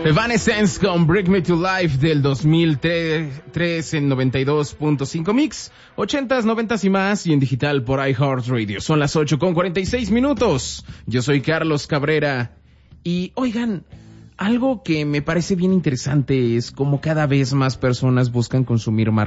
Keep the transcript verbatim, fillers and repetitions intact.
Evanescence con Bring Me to Life del dos mil tres en noventa y dos punto cinco Mix, ochentas, noventas y más, y en digital por iHeartRadio. Son las ocho con cuarenta y seis minutos. Yo soy Carlos Cabrera. Y oigan, algo que me parece bien interesante es cómo cada vez más personas buscan consumir marcas